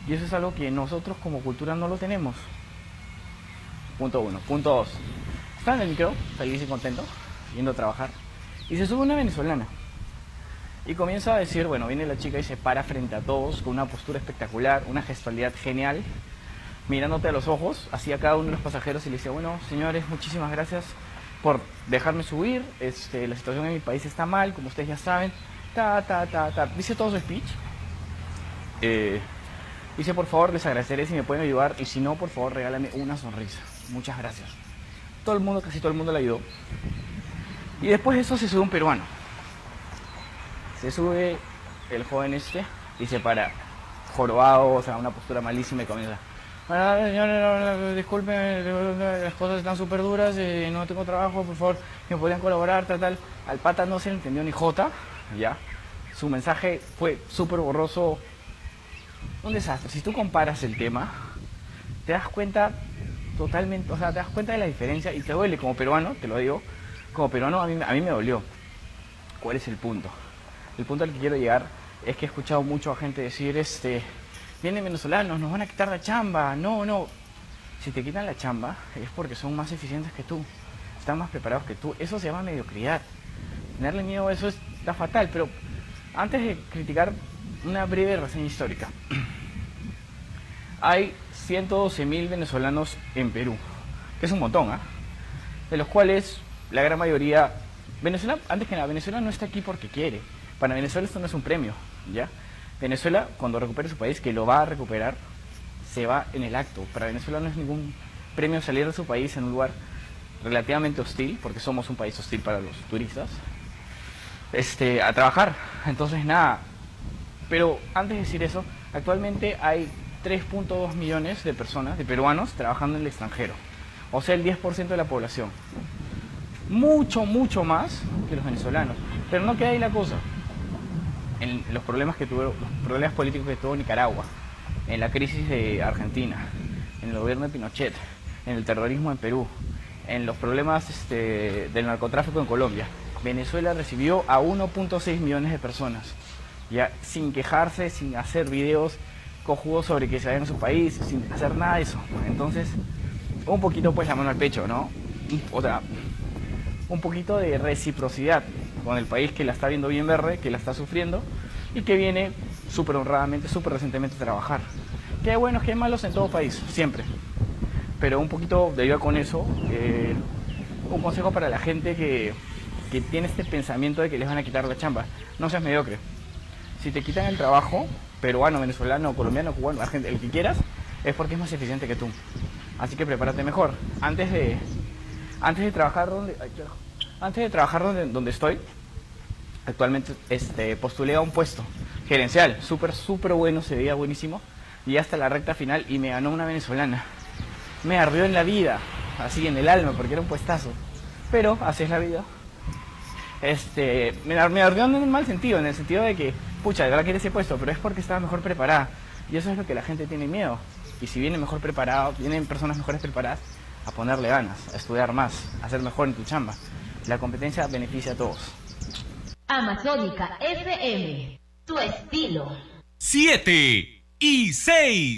Y eso es algo que nosotros como cultura no lo tenemos. Punto uno. Punto dos. Estaba en el micro, feliz y contento, yendo a trabajar. Y se sube una venezolana. Y comienza a decir, bueno, viene la chica y se para frente a todos con una postura espectacular, una gestualidad genial, mirándote a los ojos, hacia cada uno de los pasajeros y le decía, bueno, señores, muchísimas gracias por dejarme subir, la situación en mi país está mal, como ustedes ya saben, dice todo su speech. Dice, por favor, les agradeceré si me pueden ayudar y si no, por favor, regálame una sonrisa. Muchas gracias. Todo el mundo, casi todo el mundo le ayudó. Y después de eso se sube un peruano. Se sube el joven y se para, jorobado, o sea, una postura malísima y comienza. Bueno, señores, disculpen, las cosas están súper duras, no tengo trabajo, por favor, me podrían colaborar, tal. Al pata no se le entendió ni jota, ya. Su mensaje fue súper borroso, un desastre. Si tú comparas el tema, te das cuenta totalmente, o sea, te das cuenta de la diferencia y te duele como peruano, te lo digo, como peruano a mí me dolió. ¿Cuál es el punto? El punto al que quiero llegar es que he escuchado mucho a gente decir, vienen venezolanos, nos van a quitar la chamba. No. Si te quitan la chamba es porque son más eficientes que tú, están más preparados que tú. Eso se llama mediocridad. Tenerle miedo a eso está fatal, pero antes de criticar, una breve reseña histórica. Hay 112.000 venezolanos en Perú, que es un montón, ¿ah? De los cuales la gran mayoría... Venezuela, antes que nada, Venezuela no está aquí porque quiere. Para Venezuela esto no es un premio, ¿ya? Venezuela, cuando recupere su país, que lo va a recuperar, se va en el acto. Para Venezuela no es ningún premio salir de su país en un lugar relativamente hostil, porque somos un país hostil para los turistas, a trabajar. Entonces, nada. Pero antes de decir eso, actualmente hay 3.2 millones de personas, de peruanos, trabajando en el extranjero. O sea, el 10% de la población. Mucho más que los venezolanos. Pero no queda ahí la cosa. En los problemas políticos que tuvo Nicaragua, en la crisis de Argentina, en el gobierno de Pinochet, en el terrorismo en Perú, en los problemas del narcotráfico en Colombia, Venezuela recibió a 1.6 millones de personas, ya sin quejarse, sin hacer videos cojudos sobre que se vayan a su país, sin hacer nada de eso. Entonces, un poquito pues la mano al pecho, ¿no? O sea, un poquito de reciprocidad con el país que la está viendo bien verde, que la está sufriendo y que viene súper honradamente, súper recientemente a trabajar. Que hay buenos, que hay malos en todo país, siempre. Pero un poquito de ayuda con eso, un consejo para la gente que tiene este pensamiento de que les van a quitar la chamba. No seas mediocre. Si te quitan el trabajo, peruano, venezolano, colombiano, cubano, el que quieras, es porque es más eficiente que tú. Así que prepárate mejor. Antes de trabajar donde estoy, actualmente postulé a un puesto gerencial, súper bueno, se veía buenísimo, y hasta la recta final y me ganó una venezolana. Me ardió en la vida, así en el alma, porque era un puestazo. Pero así es la vida. Me ardió en un mal sentido, en el sentido de que, pucha, de verdad quiere ese puesto, pero es porque estaba mejor preparada. Y eso es lo que la gente tiene miedo. Y si viene mejor preparado, vienen personas mejores preparadas, a ponerle ganas, a estudiar más, a ser mejor en tu chamba. La competencia beneficia a todos. Amazónica FM, tu estilo. 7 y 6.